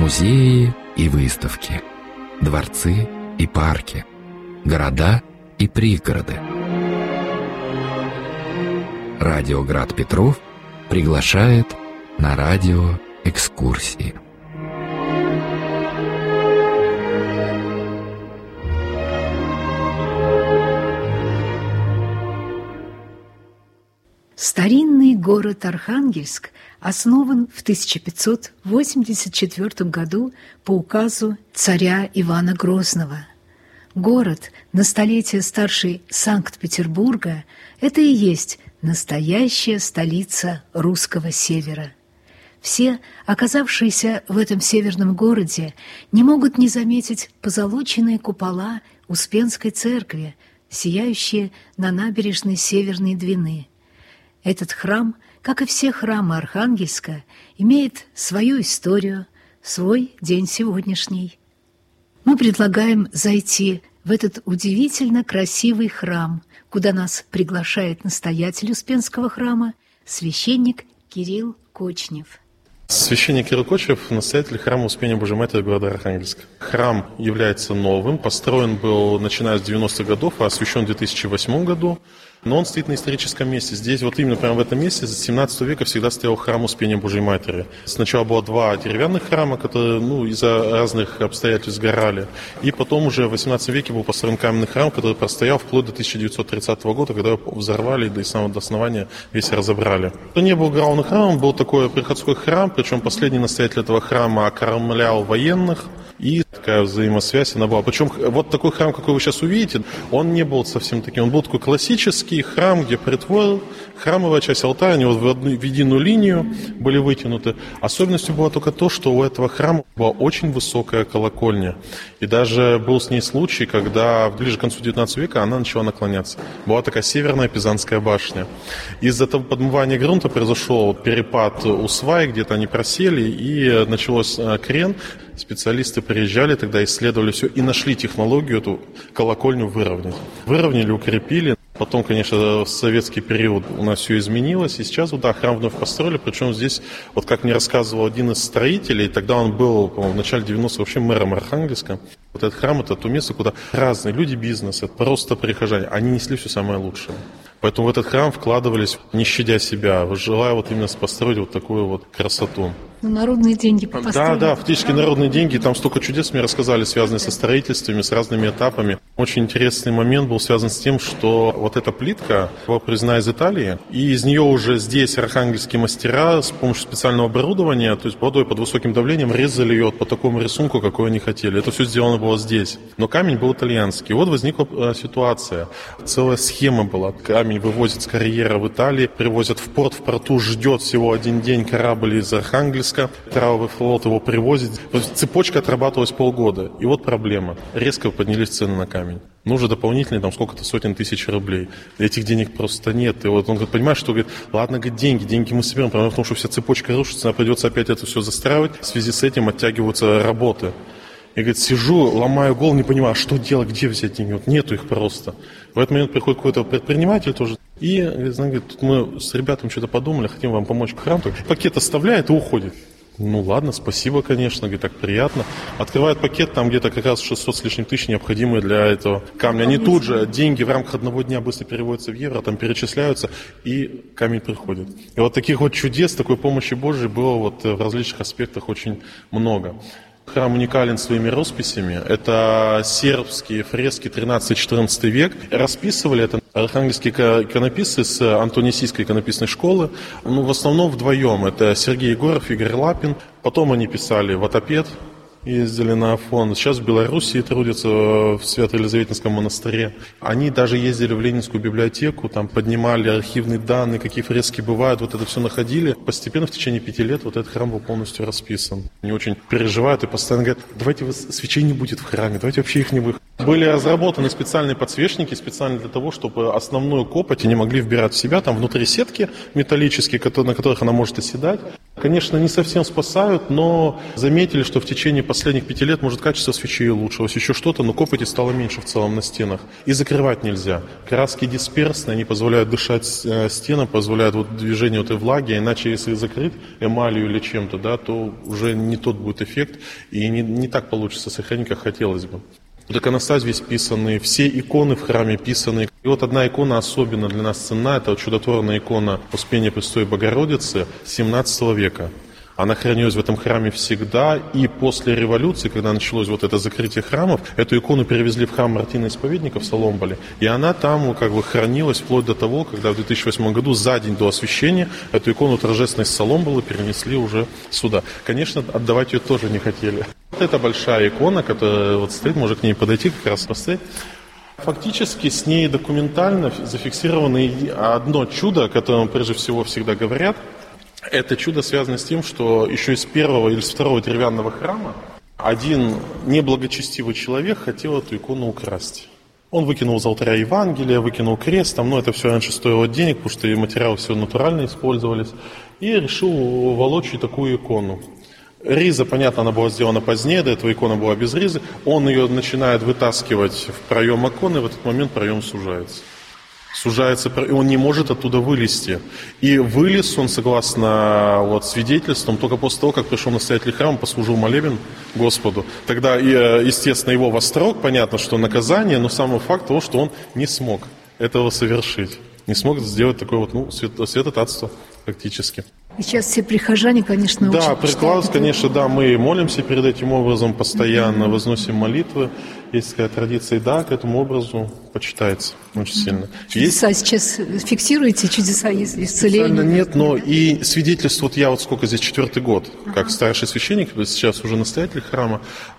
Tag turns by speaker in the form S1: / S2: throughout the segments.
S1: Музеи и выставки, дворцы и парки, города и пригороды. Радио Град Петров приглашает на радиоэкскурсии.
S2: Старинный город Архангельск основан в 1584 году по указу царя Ивана Грозного. Город, на столетие старше Санкт-Петербурга, это и есть настоящая столица русского севера. Все, оказавшиеся в этом северном городе, не могут не заметить позолоченные купола Успенской церкви, сияющие на набережной Северной Двины. Этот храм, как и все храмы Архангельска, имеет свою историю, свой день сегодняшний. Мы предлагаем зайти в этот удивительно красивый храм, куда нас приглашает настоятель Успенского храма, священник Кирилл Кочнев.
S3: Священник Кирилл Кочнев, настоятель храма Успения Божией Матери города Архангельска. Храм является новым, построен был начиная с 90-х годов, а освящен в 2008 году. Но он стоит на историческом месте. Здесь, вот именно прямо в этом месте, с 17 века всегда стоял храм Успения Божией Матери. Сначала было два деревянных храма, которые из-за разных обстоятельств сгорали. И потом уже в 18 веке был построен каменный храм, который простоял вплоть до 1930 года, когда его взорвали и до самого основания весь разобрали. Это не был главным храмом, был такой приходской храм, причем последний настоятель этого храма окормлял военных. И такая взаимосвязь она была. Причем вот такой храм, какой вы сейчас увидите, он не был совсем таким. Он был такой классический храм, где притвор, храмовая часть алтаря, они вот в единую линию были вытянуты. Особенностью было только то, что у этого храма была очень высокая колокольня. И даже был с ней случай, когда ближе к концу 19 века она начала наклоняться. Была такая северная Пизанская башня. Из-за того подмывания грунта произошел перепад у свай, где-то они просели, и началось крен. Специалисты приезжали, тогда исследовали все и нашли технологию эту колокольню выровнять. Выровняли, укрепили. Потом, конечно, в советский период у нас все изменилось, и сейчас, да, храм вновь построили, причем здесь, вот как мне рассказывал один из строителей, тогда он был, по-моему, в начале 90-х вообще мэром Архангельска. Вот этот храм, это то место, куда разные люди бизнеса, просто прихожане, они несли все самое лучшее. Поэтому в этот храм вкладывались, не щадя себя, желая вот именно построить вот такую вот красоту.
S2: Народные деньги построили.
S3: Да, фактически народные деньги. Там столько чудес мне рассказали, связанные со строительствами, с разными этапами. Очень интересный момент был связан с тем, что вот эта плитка была привезена из Италии, и из нее уже здесь архангельские мастера с помощью специального оборудования, то есть водой под высоким давлением, резали ее по такому рисунку, какой они хотели. Это все сделано было здесь. Но камень был итальянский. И вот возникла ситуация. Целая схема была. Камень вывозят с карьера в Италии, привозят в порт, в порту ждет всего один день корабль из Архангельска. Трауровый флот его привозит. Цепочка отрабатывалась полгода. И вот проблема. Резко поднялись цены на камень. Нужно дополнительные, там, сколько-то сотен тысяч рублей. Этих денег просто нет. И вот он понимает, что говорит, ладно, говорит, деньги мы соберем, потому что вся цепочка рушится, нам придется опять это все застраивать. В связи с этим оттягиваются работы. Я, говорит, сижу, ломаю голову, не понимаю, что делать, где взять деньги. Вот нету их просто. В этот момент приходит какой-то предприниматель тоже. И, говорит, тут мы с ребятами что-то подумали, хотим вам помочь храм. Пакет оставляет и уходит. Ну ладно, спасибо, конечно, говорит, так приятно. Открывает пакет, там где-то как раз 600 с лишним тысяч, необходимые для этого камня. Они тут же, деньги в рамках одного дня быстро переводятся в евро, там перечисляются, и камень приходит. И вот таких вот чудес, такой помощи Божией было вот в различных аспектах очень много. Храм уникален своими росписями. Это сербские фрески 13-14 век. Расписывали это архангельские иконописцы с Антонисийской иконописной школы. В основном вдвоем. Это Сергей Егоров, Игорь Лапин. Потом они писали «Ватопед», ездили на Афон. Сейчас в Белоруссии трудятся в Свято-Елизаветинском монастыре. Они даже ездили в Ленинскую библиотеку, там поднимали архивные данные, какие фрески бывают, вот это все находили. Постепенно в течение 5 лет вот этот храм был полностью расписан. Они очень переживают и постоянно говорят, давайте свечей не будет в храме, давайте вообще их не будет. Были разработаны специальные подсвечники, специально для того, чтобы основную копоть они могли вбирать в себя, там внутри сетки металлические, на которых она может оседать. конечно, не совсем спасают, но заметили, что в течение последних 5 лет, может, качество свечей улучшилось, еще что-то, но копоти стало меньше в целом на стенах. И закрывать нельзя. Краски дисперсные, они позволяют дышать стенам, позволяют вот движению этой влаги, иначе если закрыть эмалью или чем-то, да, то уже не тот будет эффект, и не так получится сохранить, как хотелось бы. Вот иконостас весь писанный, все иконы в храме писаны. И вот одна икона особенно для нас ценна, это вот чудотворная икона Успения Пресвятой Богородицы 17 века. Она хранилась в этом храме всегда, и после революции, когда началось вот это закрытие храмов, эту икону перевезли в храм Мартина Исповедника в Соломболе, и она там как бы хранилась вплоть до того, когда в 2008 году, за день до освящения, эту икону торжественной Соломболы перенесли уже сюда. Конечно, отдавать ее тоже не хотели. Вот эта большая икона, которая вот стоит, можно к ней подойти, как раз поставить. Фактически с ней документально зафиксировано одно чудо, о котором прежде всего всегда говорят. Это чудо связано с тем, что еще из первого или с второго деревянного храма один неблагочестивый человек хотел эту икону украсть. Он выкинул из алтаря Евангелие, выкинул крест, но это все раньше стоило денег, потому что материалы все натурально использовались, и решил волочь такую икону. Риза, понятно, она была сделана позднее, до этого икона была без ризы. Он ее начинает вытаскивать в проем иконы, в этот момент проем сужается. И он не может оттуда вылезти. И вылез он, согласно вот свидетельствам, только после того, как пришел настоятель храма, послужил молебен Господу. Тогда, естественно, его восторг, понятно, что наказание, но самый факт того, что он не смог этого совершить. Не смог сделать такое вот, святотатство фактически.
S2: И сейчас все прихожане, конечно, очень
S3: Да, прикладываются, конечно, да, мы молимся перед этим образом постоянно, возносим молитвы. Есть такая традиция, да, к этому образу почитается очень сильно.
S2: Чудеса сейчас фиксируете, чудеса есть исцеление?
S3: Нет, но и свидетельство, вот я вот сколько здесь 4-й год, как старший священник, сейчас уже настоятель храма,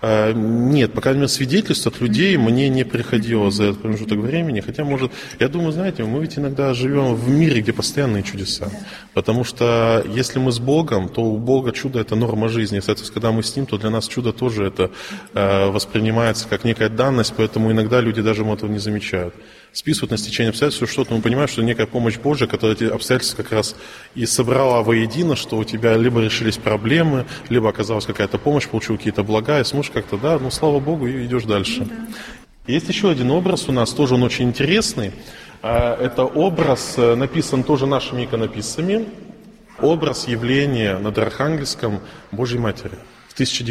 S3: нет, по крайней мере, свидетельств от людей мне не приходило за этот промежуток времени, хотя, может, я думаю, знаете, мы ведь иногда живем в мире, где постоянные чудеса, потому что если мы с Богом, то у Бога чудо – это норма жизни, соответственно, когда мы с Ним, то для нас чудо тоже это воспринимается как некая данность, поэтому иногда люди даже этого не замечают. Списывают на стечение обстоятельств что-то, мы понимаем, что некая помощь Божья, которая эти обстоятельства как раз и собрала воедино, что у тебя либо решились проблемы, либо оказалась какая-то помощь, получил какие-то блага, и сможешь как-то, да, ну, слава Богу, и идешь дальше. Да. Есть еще один образ у нас, тоже он очень интересный. Это образ, написан тоже нашими иконописцами, образ явления над Архангельском Божьей Матери. В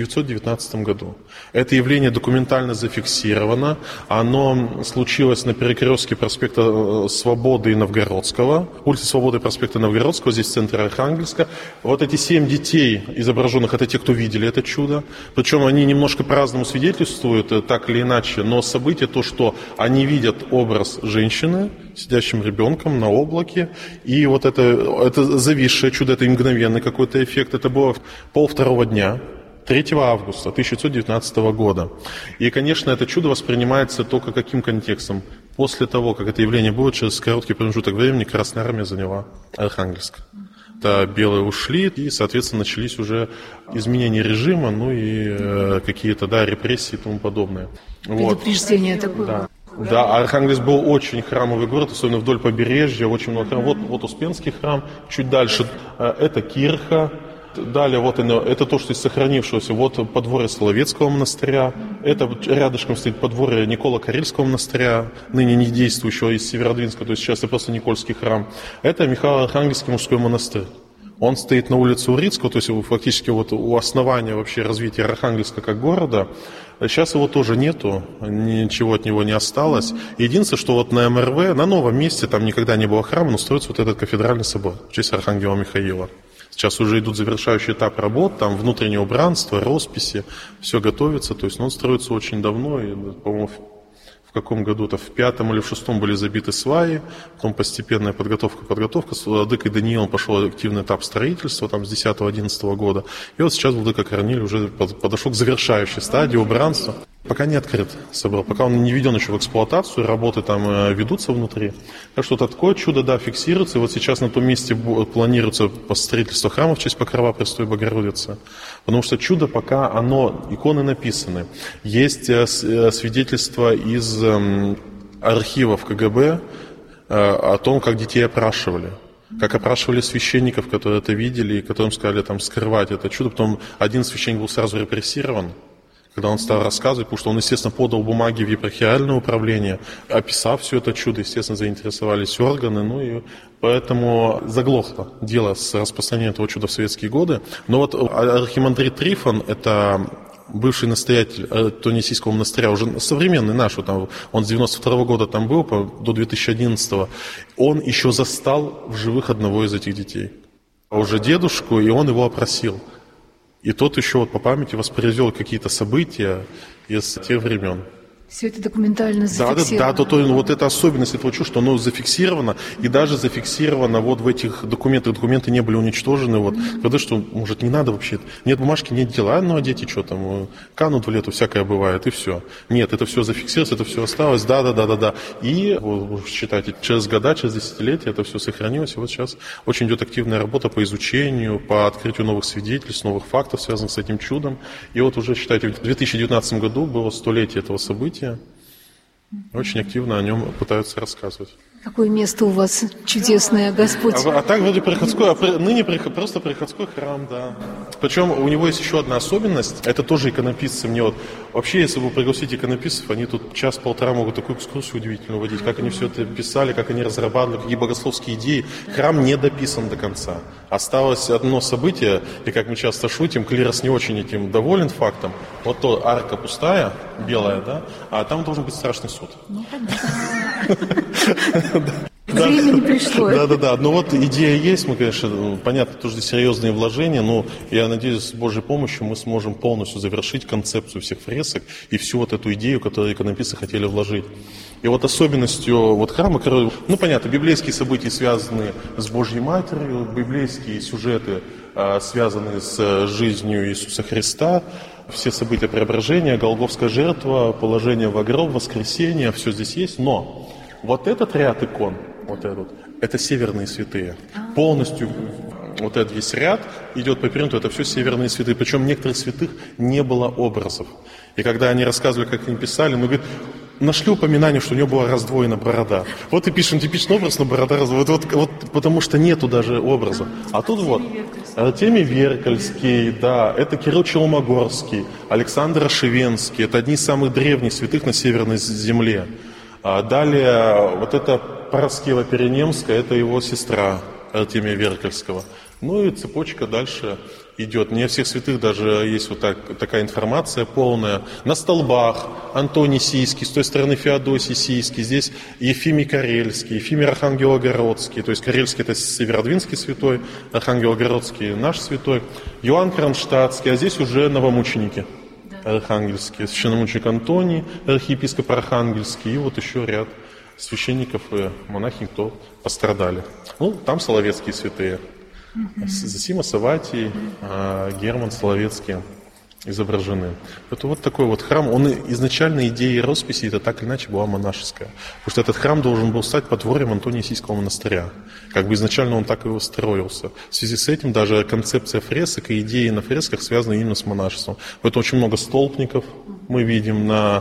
S3: 1919 году. Это явление документально зафиксировано. Оно случилось на перекрестке проспекта Свободы и Новгородского, улицы Свободы и проспекта Новгородского, здесь в центре Архангельска. Вот эти 7 детей изображенных, это те, кто видели это чудо. Причем они немножко по-разному свидетельствуют, так или иначе, но событие то, что они видят образ женщины, сидящим ребенком на облаке, и вот это зависшее чудо, это мгновенный какой-то эффект. Это было 1:30 дня. 3 августа 1919 года. И, конечно, это чудо воспринимается только каким контекстом? После того, как это явление было, через короткий промежуток времени Красная Армия заняла Архангельск. Да, белые ушли, и, соответственно, начались уже изменения режима, ну и какие-то, да, репрессии и тому подобное.
S2: Предупреждение такое.
S3: Да. Да, Архангельск был очень храмовый город, особенно вдоль побережья, очень много храмов. Вот Успенский храм, чуть дальше это Кирха. Далее вот это то, что из сохранившегося. Вот подворье Соловецкого монастыря. Это рядышком стоит подворье Никола-Карельского монастыря, ныне не действующего, из Северодвинска, то есть сейчас это просто Никольский храм. Это Михаил-Архангельский мужской монастырь. Он стоит на улице Урицкого, то есть фактически вот у основания вообще развития Архангельска как города. Сейчас его тоже нету, ничего от него не осталось. Единственное, что вот на МРВ, на новом месте, там никогда не было храма, но строится вот этот кафедральный собор в честь Архангела Михаила. Сейчас уже идут завершающий этап работ, там внутреннее убранство, росписи, все готовится, то есть он строится очень давно, и, по-моему, в каком году-то, в 5-м или в 6-м были забиты сваи, потом постепенная подготовка, с владыкой Даниилом пошел активный этап строительства, там с 10-11 года, и вот сейчас владыка Корнилий уже подошел к завершающей стадии убранства. Пока не открыт собор, пока он не введен еще в эксплуатацию, работы там ведутся внутри. Так что такое чудо, да, фиксируется. И вот сейчас на том месте планируется строительство храма в честь Покрова Пресвятой Богородицы. Потому что чудо пока иконы написаны. Есть свидетельства из архивов КГБ о том, как детей опрашивали. Как опрашивали священников, которые это видели, и которым сказали там скрывать это чудо. Потом один священник был сразу репрессирован, когда он стал рассказывать, потому что он, естественно, подал бумаги в епархиальное управление, описав все это чудо, естественно, заинтересовались органы, и поэтому заглохло дело с распространением этого чуда в советские годы. Но вот архимандрит Трифон, это бывший настоятель Антонисийского монастыря, уже современный наш, он с 92 года там был, до 2011, он еще застал в живых одного из этих детей. Уже дедушку, и он его опросил. И тот еще по памяти воспроизвел какие-то события из тех времен.
S2: Все это документально зафиксировано.
S3: Да, вот эта особенность этого чувства, что оно зафиксировано, и даже зафиксировано вот в этих документах. Документы не были уничтожены. Когда что, может, не надо вообще, нет бумажки, нет дела, а дети что там, канут в лету, всякое бывает, и все. Нет, это все зафиксировалось, это все осталось, да. И, считайте, через года, через десятилетия это все сохранилось, и вот сейчас очень идет активная работа по изучению, по открытию новых свидетельств, новых фактов, связанных с этим чудом. И вот уже, считайте, в 2019 году было 100-летие этого события. Очень активно о нем пытаются рассказывать.
S2: Какое место у вас чудесное, Господь.
S3: А так вроде приходской, ныне просто приходской храм, да. Причем у него есть еще одна особенность, это тоже иконописцы. Вообще, если вы пригласите иконописцев, они тут час-полтора могут такую экскурсию удивительную водить, как они все это писали, как они разрабатывали, какие богословские идеи. Храм не дописан до конца. Осталось одно событие, и как мы часто шутим, клирос не очень этим доволен фактом. Вот то арка пустая, белая, да, а там должен быть страшный суд.
S2: Времени пришло.
S3: Да. Но вот идея есть, мы, конечно, понятно, тоже серьезные вложения, но я надеюсь, с Божьей помощью мы сможем полностью завершить концепцию всех фресок и всю вот эту идею, которую иконописцы хотели вложить. И вот особенностью храма, понятно, библейские события связаны с Божьей Матерью, библейские сюжеты связаны с жизнью Иисуса Христа, все события преображения, Голгофская жертва, положение в гроб, воскресение, все здесь есть, но вот этот ряд икон, это северные святые. Полностью вот этот весь ряд идет по периметру, это все северные святые. Причем некоторых святых не было образов. И когда они рассказывали, как они писали, нашли упоминание, что у него была раздвоена борода. Вот и пишем типичный образ, но борода раздвоена. Потому что нету даже образа. А тут Артемий Веркальский, да, это Кирилл Челмогорский, Александр Ошивенский. Это одни из самых древних святых на Северной земле. А далее это Параскева Перенемская, это его сестра Артемия Веркальского. И цепочка дальше идет. Не о всех святых даже есть такая информация полная. На столбах Антоний Сийский, с той стороны Феодосий Сийский, здесь Ефимий Карельский, Ефимий Архангелогородский, то есть Карельский это Северодвинский святой, Архангелогородский наш святой, Иоанн Кронштадтский, а здесь уже новомученики архангельские, священномученик Антоний, архиепископ Архангельский, и еще ряд священников и монахинь, кто пострадали. Там соловецкие святые. Зосима Саватий, Герман Соловецкий изображены. Это такой храм, он изначально идея росписи, это так или иначе была монашеская. Потому что этот храм должен был стать подворьем Антонисийского монастыря. Изначально он так и строился. В связи с этим даже концепция фресок и идеи на фресках связаны именно с монашеством. Это очень много столпников мы видим на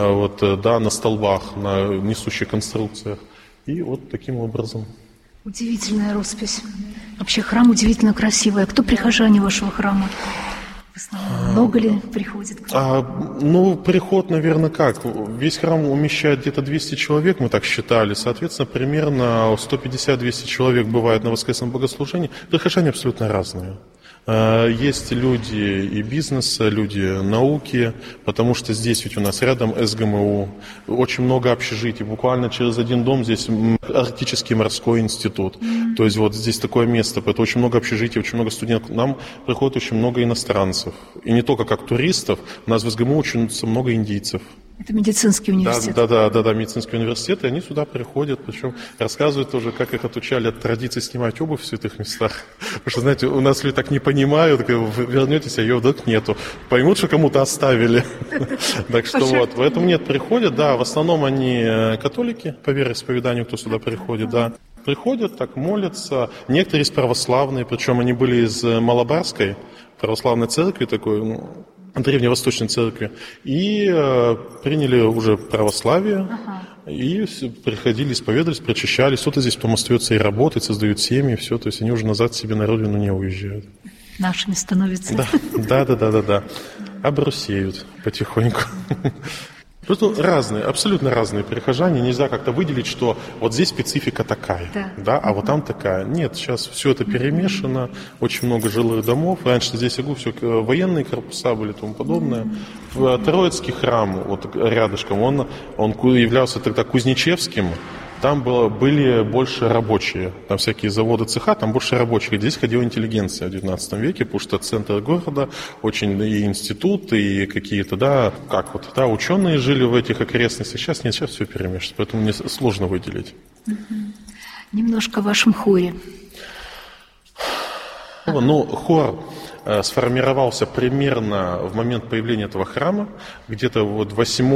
S3: столбах, на несущих конструкциях. И таким образом.
S2: Удивительная роспись. Вообще храм удивительно красивый. А кто прихожане вашего храма? В основном много ли приходит?
S3: Приход, наверное, как? Весь храм умещает где-то 200 человек, мы так считали. Соответственно, примерно 150-200 человек бывает на воскресном богослужении. Прихожане абсолютно разные. Есть люди и бизнеса, люди науки, потому что здесь ведь у нас рядом СГМУ, очень много общежитий, буквально через один дом здесь Арктический морской институт. То есть здесь такое место, это очень много общежитий, очень много студентов. К нам приходит очень много иностранцев. И не только как туристов, у нас в СГМУ учатся много индийцев.
S2: Это медицинский университет.
S3: Да, медицинский университет, и они сюда приходят, причем рассказывают тоже, как их отучали от традиции снимать обувь в святых местах. Потому что, знаете, у нас люди так не понимают, вы вернетесь, а ее вдруг нету. Поймут, что кому-то оставили. Так что поэтому приходят, да, в основном они католики, по вероисповеданию, кто сюда приходит, да. Приходят, так молятся. Некоторые из православные, причем они были из Малабарской православной церкви такой, Древневосточной церкви, и приняли уже православие, И приходили, исповедовались, причащались. Кто-то здесь потом остается и работать, создают семьи, все. То есть они уже назад себе на родину не уезжают.
S2: Нашими становятся.
S3: Да. Обрусеют потихоньку. Просто разные, абсолютно разные прихожане. Нельзя как-то выделить, что вот здесь специфика такая, да, а вот там такая. Нет, сейчас все это перемешано, очень много жилых домов. Раньше здесь, я говорю, все военные корпуса были и тому подобное. Троицкий храм, вот рядышком, он являлся тогда Кузнечевским. Там были больше рабочие, там всякие заводы, цеха, там больше рабочих. Здесь ходила интеллигенция в XIX веке, потому что центр города, очень и институт, и какие-то, ученые жили в этих окрестностях. Сейчас нет, сейчас все перемешано, поэтому мне сложно выделить.
S2: Немножко о вашем хоре.
S3: Хор сформировался примерно в момент появления этого храма, где-то вот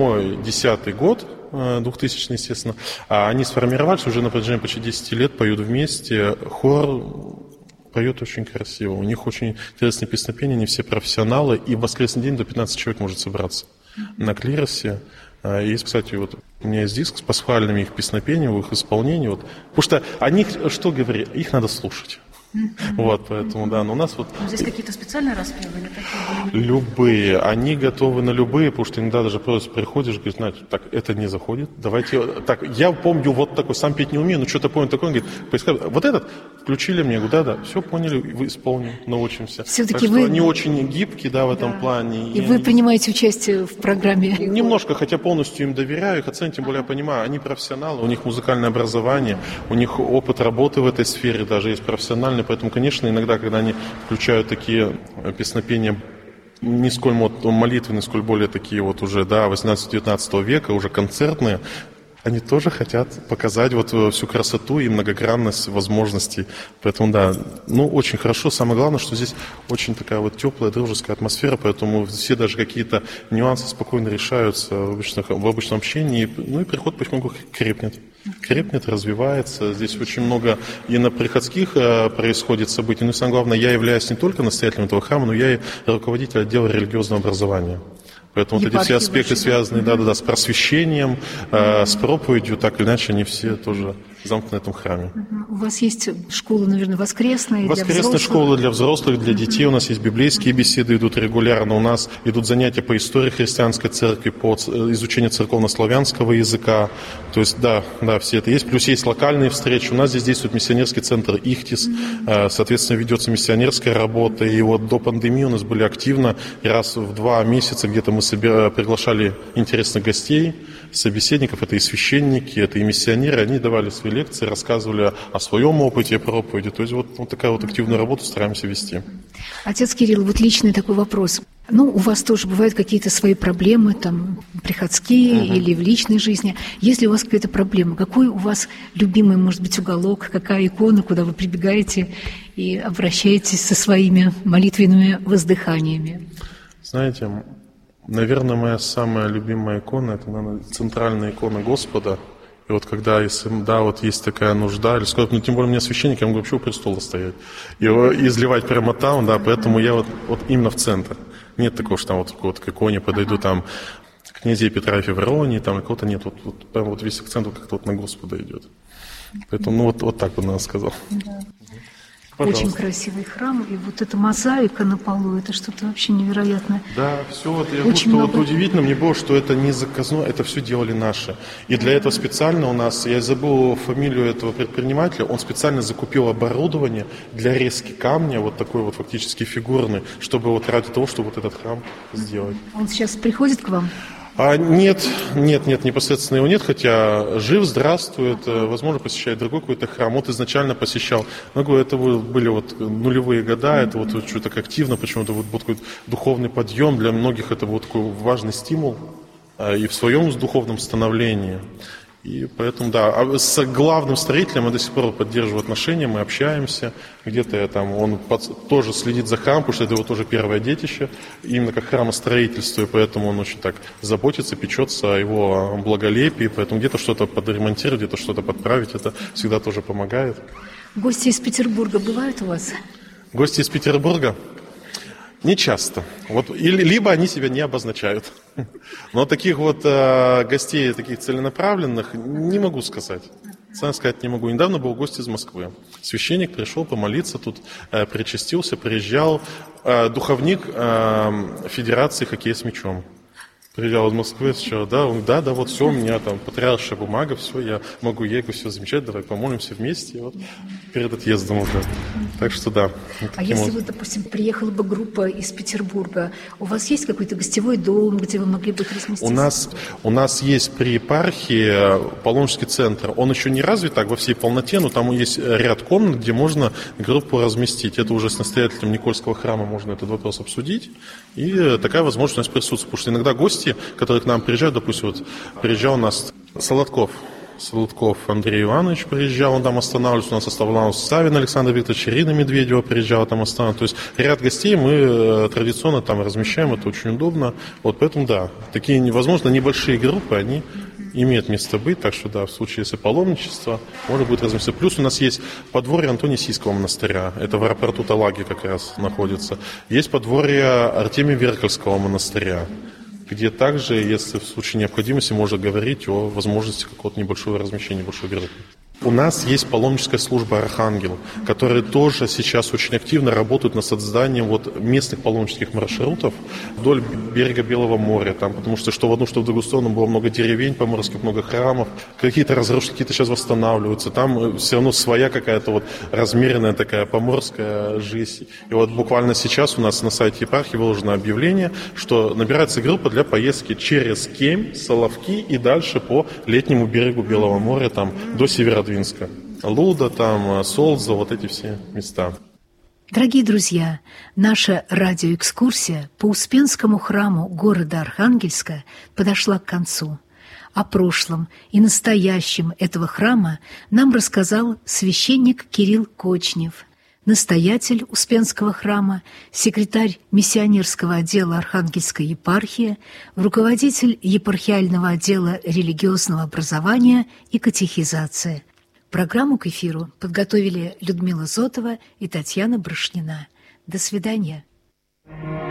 S3: 8-10 год, 2000, естественно, а они сформировались уже на протяжении почти 10 лет, поют вместе. Хор поет очень красиво, у них очень интересные песнопения, они все профессионалы, и в воскресный день до 15 человек может собраться на клиросе. И, кстати, вот у меня есть диск с пасхальными их песнопениями, их исполнением. Потому что о них, что говорить, их надо слушать. Поэтому, но у нас вот...
S2: Здесь какие-то специальные распевы или такие?
S3: Любые. Они готовы на любые, потому что иногда даже просто приходишь, говоришь, знаете, так, это не заходит, давайте... Так, я помню вот такой, сам петь не умею, но что-то помню такое, он говорит, поискать, вот этот включили мне, говорю, да, все поняли, вы исполним, научимся.
S2: Все-таки
S3: так что они очень гибкие, в этом плане.
S2: И вы принимаете участие в программе?
S3: Немножко, хотя полностью им доверяю, их оцениваю, тем более я понимаю, они профессионалы, у них музыкальное образование, у них опыт работы в этой сфере даже есть профессиональный. Поэтому, конечно, иногда, когда они включают такие песнопения, не сколь молитвенные, сколь более такие вот уже, 18-19 века, уже концертные, они тоже хотят показать вот всю красоту и многогранность возможностей. Поэтому, очень хорошо. Самое главное, что здесь очень такая вот теплая, дружеская атмосфера, поэтому все даже какие-то нюансы спокойно решаются в обычном общении. И приход потихоньку крепнет, развивается. Здесь очень много и на приходских происходит событий. Но и самое главное, я являюсь не только настоятелем этого храма, но я и руководитель отдела религиозного образования. Поэтому вот эти все аспекты, связанные с просвещением, с проповедью, так или иначе, они все тоже замкнуты в этом храме.
S2: У вас есть школа, наверное, воскресная?
S3: Воскресная школа для взрослых, для детей. У нас есть библейские беседы, идут регулярно. У нас идут занятия по истории христианской церкви, по изучению церковно-славянского языка. То есть, все это есть. Плюс есть локальные встречи. У нас здесь действует миссионерский центр «Ихтис». Соответственно, ведется миссионерская работа. И вот до пандемии у нас были активно. И раз в 2 месяца где-то мы приглашали интересных гостей, собеседников. Это и священники, это и миссионеры. Они давали свои лекции, рассказывали о своем опыте проповеди. То есть вот такая вот активную работу стараемся вести.
S2: Отец Кирилл, вот личный такой вопрос. У вас тоже бывают какие-то свои проблемы, приходские или в личной жизни. Если у вас какая-то проблема, какой у вас любимый, может быть, уголок, какая икона, куда вы прибегаете и обращаетесь со своими молитвенными воздыханиями?
S3: Знаете, наверное, моя самая любимая икона – это, наверное, центральная икона Господа. И вот когда есть такая нужда, или сколько, тем более у меня священник, я могу вообще у престола стоять, его изливать прямо там, поэтому я вот именно в центр. Нет такого, что там вот к иконе подойду, там, к князей Петра и Февронии, там, какого-то нет, прям вот весь акцент как-то на Господа идет. Поэтому, вот так бы, наверное, сказал.
S2: Пожалуйста. Очень красивый храм, и вот эта мозаика на полу, это что-то вообще невероятное.
S3: Да, все, удивительно мне было, что это не заказное, это все делали наши. И для этого специально у нас, я забыл фамилию этого предпринимателя, он специально закупил оборудование для резки камня, вот такой вот фактически фигурный, чтобы вот ради того, чтобы вот этот храм сделать.
S2: Он сейчас приходит к вам?
S3: Нет, непосредственно его нет, хотя жив, здравствует, возможно, посещает другой какой-то храм. Вот изначально посещал, это были нулевые года, это что-то так активно, почему-то был такой духовный подъем, для многих это был такой важный стимул и в своем духовном становлении. И поэтому, с главным строителем я до сих пор поддерживаю отношения, мы общаемся, где-то он тоже следит за храмом, потому что это его тоже первое детище, именно как храмостроительство, и поэтому он очень так заботится, печется о его благолепии, поэтому где-то что-то подремонтировать, где-то что-то подправить, это всегда тоже помогает.
S2: Гости из Петербурга бывают у вас?
S3: Гости из Петербурга? Не часто. Либо они себя не обозначают. Но таких гостей, таких целенаправленных, не могу сказать. Сам сказать не могу. Недавно был гость из Москвы. Священник пришел помолиться, тут причастился, приезжал. Духовник Федерации хоккея с мячом. Приезжал из Москвы сначала, вот все, у меня там патриаршая бумага, все, я могу ехать, все замечательно, давай помолимся вместе, перед отъездом уже. Так что да.
S2: А если допустим, приехала бы группа из Петербурга, у вас есть какой-то гостевой дом, где вы могли бы их разместить?
S3: У нас есть при епархии паломнический центр. Он еще не развит так во всей полноте, но там есть ряд комнат, где можно группу разместить. Это уже с настоятелем Никольского храма можно этот вопрос обсудить. И такая возможность у нас присутствует. Потому что иногда гости, которые к нам приезжают, допустим, приезжал у нас Солодков Андрей Иванович приезжал, он там останавливался, у нас оставался Савин Александр Викторович, Ирина Медведева приезжала, там останавливалась. То есть ряд гостей мы традиционно там размещаем, это очень удобно. Поэтому такие, возможно, небольшие группы, они имеют место быть, так что в случае, если паломничество, можно будет разместить. Плюс у нас есть подворье Антонисийского монастыря, это в аэропорту Талаги как раз находится. Есть подворье Артемия Веркальского монастыря, где также, если в случае необходимости, можно говорить о возможности какого-то небольшого размещения, небольшой группы. У нас есть паломническая служба «Архангел», которая тоже сейчас очень активно работает над созданием местных паломнических маршрутов вдоль берега Белого моря. Потому что в одну, что в другую сторону было много деревень поморских, много храмов. Какие-то разрушены, какие-то сейчас восстанавливаются. Там все равно своя какая-то размеренная такая поморская жизнь. И буквально сейчас у нас на сайте епархии выложено объявление, что набирается группа для поездки через Кемь, Соловки и дальше по летнему берегу Белого моря до Северодвинска. Луда, Солза, эти все места.
S2: Дорогие друзья, наша радиоэкскурсия по Успенскому храму города Архангельска подошла к концу. О прошлом и настоящем этого храма нам рассказал священник Кирилл Кочнев, настоятель Успенского храма, секретарь миссионерского отдела Архангельской епархии, руководитель епархиального отдела религиозного образования и катехизации. Программу к эфиру подготовили Людмила Зотова и Татьяна Брашнина. До свидания.